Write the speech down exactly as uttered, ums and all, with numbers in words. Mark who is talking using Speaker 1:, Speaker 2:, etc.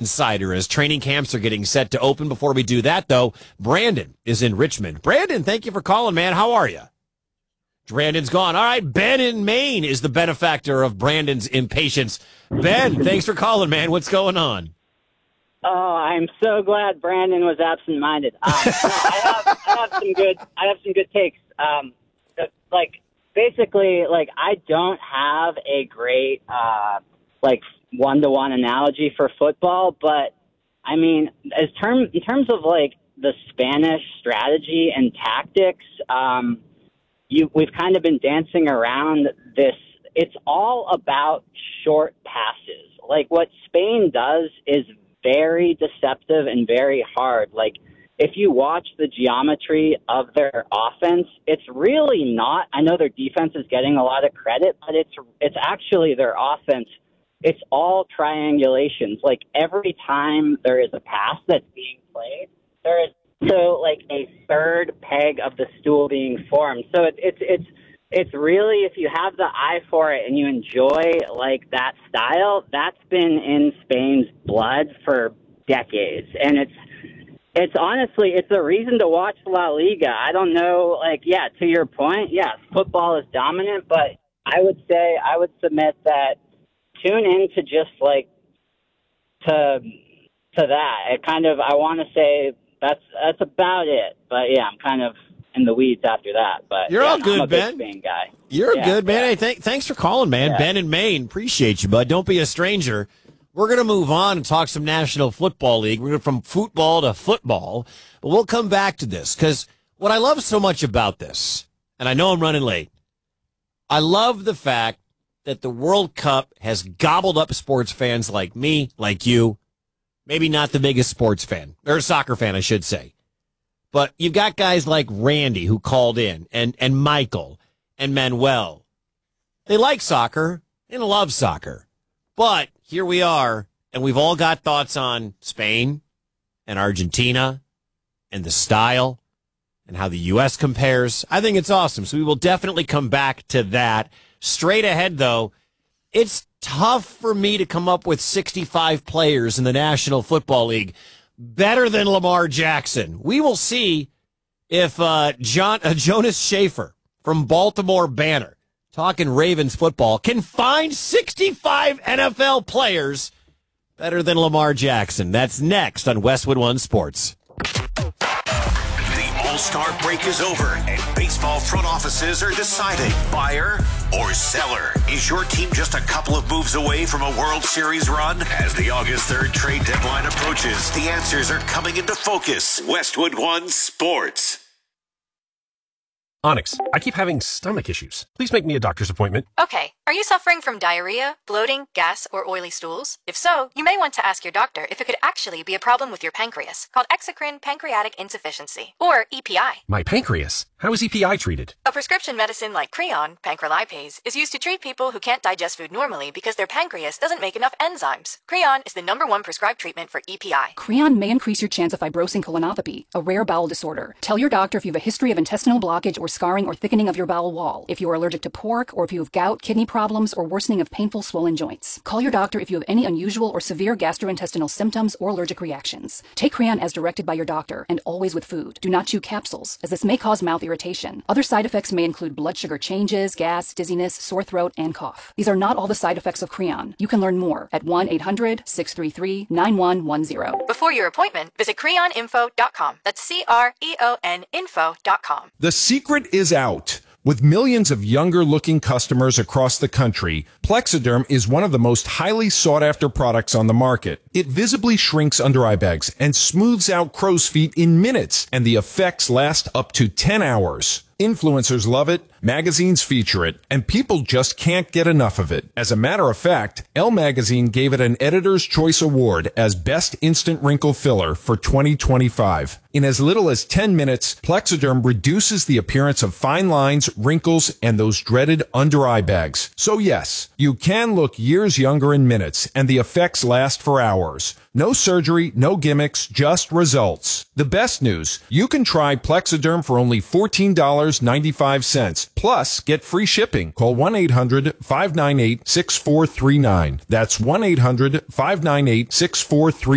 Speaker 1: Insider as training camps are getting set to open. Before we do that, though, Brandon is in Richmond. Brandon, thank you for calling, man. How are you? Brandon's gone. All right, Ben in Maine is the benefactor of Brandon's impatience. Ben, thanks for calling, man. What's going on?
Speaker 2: Oh, I'm so glad Brandon was absent-minded. Um, no, I have, I have some good, I have some good takes. Um, like basically, like I don't have a great, uh, like one-to-one analogy for football, but I mean, as term in terms of like the Spanish strategy and tactics, um, you we've kind of been dancing around this. It's all about short passes. Like what Spain does is very deceptive and very hard. Like if you watch the geometry of their offense, it's really not. I know their defense is getting a lot of credit, but it's it's actually their offense. It's all triangulations. Like every time there is a pass that's being played, there is so like a third peg of the stool being formed. So it's it's it's it's really, if you have the eye for it and you enjoy like that style, that's been in Spain's blood for decades. And it's, it's honestly, it's a reason to watch La Liga. I don't know, like, yeah, to your point, yes, football is dominant, but I would say, I would submit that tune in to just like, to, to that. It kind of, I want to say that's, that's about it. But yeah, I'm kind of in the weeds after that, but
Speaker 1: you're
Speaker 2: yeah,
Speaker 1: all good,
Speaker 2: I'm a
Speaker 1: Ben.
Speaker 2: big Spain guy.
Speaker 1: You're
Speaker 2: yeah,
Speaker 1: good, man.
Speaker 2: Yeah.
Speaker 1: Hey, th- thanks for calling, man.
Speaker 2: Yeah.
Speaker 1: Ben in Maine, appreciate you, bud. Don't be a stranger. We're going to move on and talk some National Football League. We're going from football to football, but we'll come back to this because what I love so much about this, and I know I'm running late, I love the fact that the World Cup has gobbled up sports fans like me, like you, maybe not the biggest sports fan, or soccer fan, I should say. But you've got guys like Randy who called in, and, and Michael and Manuel. They like soccer and love soccer. But here we are, and we've all got thoughts on Spain and Argentina and the style and how the U S compares. I think it's awesome. So we will definitely come back to that. Straight ahead, though, it's tough for me to come up with sixty-five players in the National Football League better than Lamar Jackson. We will see if uh, John uh, Jonas Schaefer from Baltimore Banner, talking Ravens football, can find sixty-five N F L players better than Lamar Jackson. That's next on Westwood One Sports.
Speaker 3: The All-Star break is over, and baseball front offices are deciding buyer or seller. Is your team just a couple of moves away from a World Series run? As the August third trade deadline approaches, the answers are coming into focus. Westwood One Sports.
Speaker 4: Onyx, I keep having stomach issues. Please make me a doctor's appointment.
Speaker 5: Okay. Are you suffering from diarrhea, bloating, gas, or oily stools? If so, you may want to ask your doctor if it could actually be a problem with your pancreas, called exocrine pancreatic insufficiency, or E P I.
Speaker 4: My pancreas? How is E P I treated?
Speaker 5: A prescription medicine like Creon, pancrelipase, is used to treat people who can't digest food normally because their pancreas doesn't make enough enzymes. Creon is the number one prescribed treatment for E P I.
Speaker 6: Creon may increase your chance of fibrosing colonopathy, a rare bowel disorder. Tell your doctor if you have a history of intestinal blockage or scarring or thickening of your bowel wall, if you are allergic to pork, or if you have gout, kidney problems, or worsening of painful swollen joints. Call your doctor if you have any unusual or severe gastrointestinal symptoms or allergic reactions. Take Creon as directed by your doctor, and always with food. Do not chew capsules, as this may cause mouth irritation. Other side effects may include blood sugar changes, gas, dizziness, sore throat, and cough. These are not all the side effects of Creon. You can learn more at one eight hundred, six three three, nine one one zero.
Speaker 5: Before your appointment, visit creon info dot com. That's C R E O N info dot com.
Speaker 7: The secret is out. With millions of younger-looking customers across the country, Plexiderm is one of the most highly sought-after products on the market. It visibly shrinks under-eye bags and smooths out crow's feet in minutes, and the effects last up to ten hours. Influencers love it, magazines feature it, and people just can't get enough of it. As a matter of fact, Elle Magazine gave it an Editor's Choice Award as Best Instant Wrinkle Filler for twenty twenty-five. In as little as ten minutes, Plexiderm reduces the appearance of fine lines, wrinkles, and those dreaded under-eye bags. So yes, you can look years younger in minutes, and the effects last for hours. No surgery, no gimmicks, just results. The best news, you can try Plexiderm for only fourteen dollars and ninety-five cents. Plus, get free shipping. Call one eight hundred, five nine eight, six four three nine. That's one eight hundred, five nine eight, six four three nine.